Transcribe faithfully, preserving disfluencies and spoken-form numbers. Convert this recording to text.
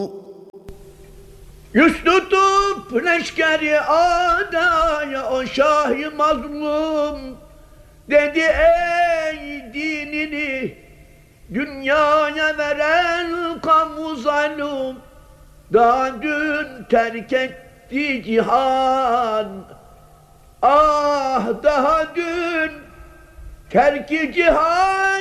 Yüz tutup leşkeri adaya o şah-ı mazlum dedi ey dinini dünyaya veren kamu zalim, daha dün terk etti cihan, ah daha dün terk-i cihan.